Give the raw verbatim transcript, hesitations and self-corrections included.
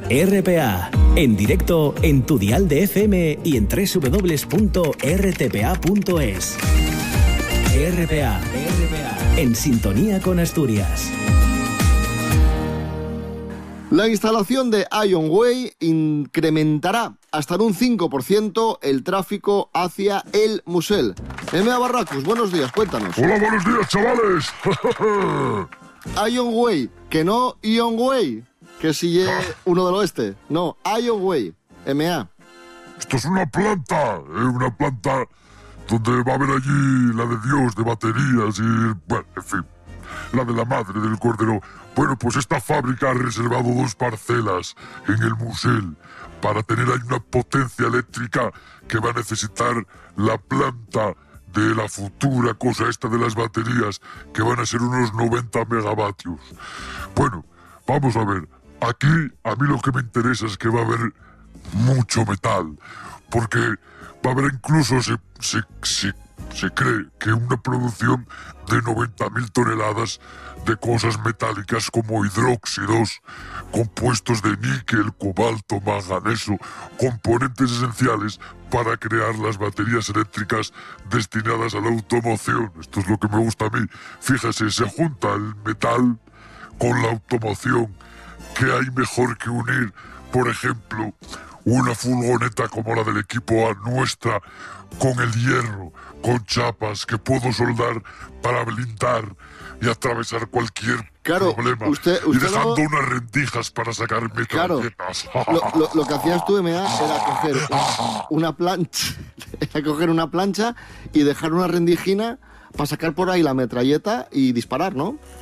R P A, en directo en tu dial de F M y en doble u doble u doble u punto r t p a punto es. R P A, R P A, en sintonía con Asturias. La instalación de IonWay incrementará hasta en un cinco por ciento el tráfico hacia el Musel. M A Barracus, buenos días, cuéntanos. Hola, buenos días, chavales. IonWay, que no IonWay, que sigue uno del oeste. No, IonWay, M A. Esto es una planta, ¿eh? Una planta donde va a haber allí la de Dios, de baterías y, bueno, en fin, la de la madre del cordero. Bueno, pues esta fábrica ha reservado dos parcelas en el Musel para tener ahí una potencia eléctrica que va a necesitar la planta de la futura cosa esta de las baterías, que van a ser unos noventa megavatios. Bueno, vamos a ver. Aquí a mí lo que me interesa es que va a haber mucho metal, porque va a haber incluso, se, se, se, se cree que una producción de noventa mil toneladas de cosas metálicas como hidróxidos, compuestos de níquel, cobalto, manganeso, componentes esenciales para crear las baterías eléctricas destinadas a la automoción. Esto es lo que me gusta a mí. Fíjese, se junta el metal con la automoción. ¿Qué hay mejor que unir, por ejemplo, una furgoneta como la del equipo A nuestra con el hierro, con chapas que puedo soldar para blindar y atravesar cualquier claro, problema, usted, usted y dejando no... unas rendijas para sacar metralletas? Claro, lo, lo, lo que hacías tú, M A, era coger una plancha, era coger una plancha y dejar una rendijina para sacar por ahí la metralleta y disparar, ¿no?